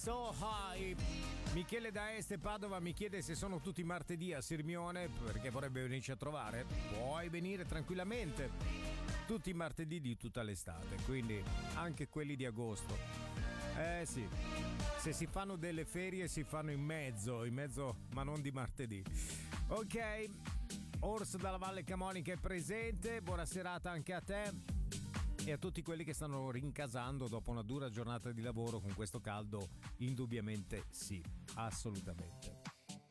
So High. Michele da Este Padova mi chiede se sono tutti martedì a Sirmione perché vorrebbe venirci a trovare. Puoi venire tranquillamente tutti i martedì di tutta l'estate, quindi anche quelli di agosto. Sì, se si fanno delle ferie si fanno in mezzo, ma non di martedì. Ok, Orso dalla Valle Camonica è presente, buona serata anche a te e a tutti quelli che stanno rincasando dopo una dura giornata di lavoro con questo caldo. Indubbiamente sì, assolutamente.